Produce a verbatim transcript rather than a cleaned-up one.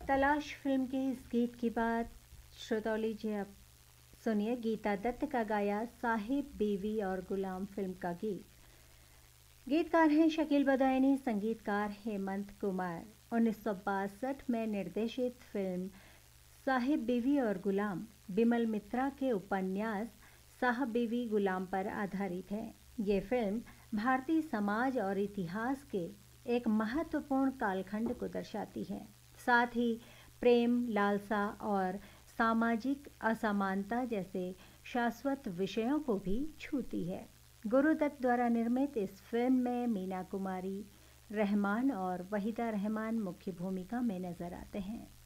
तलाश फिल्म के इस गीत की बात श्रोताओं लीजिए अब सुनिए गीता दत्त का गाया साहिब बीवी और गुलाम फिल्म का गीत। गीतकार हैं शकील बदायूनी, संगीतकार हेमंत कुमार। उन्नीस सौ बासठ में निर्देशित फिल्म साहिब बीवी और गुलाम बिमल मित्रा के उपन्यास साहब बीवी गुलाम पर आधारित है। ये फिल्म भारतीय समाज और इतिहास के एक महत्वपूर्ण कालखंड को दर्शाती है, साथ ही प्रेम, लालसा और सामाजिक असमानता जैसे शाश्वत विषयों को भी छूती है। गुरुदत्त द्वारा निर्मित इस फिल्म में मीना कुमारी, रहमान और वहीदा रहमान मुख्य भूमिका में नजर आते हैं।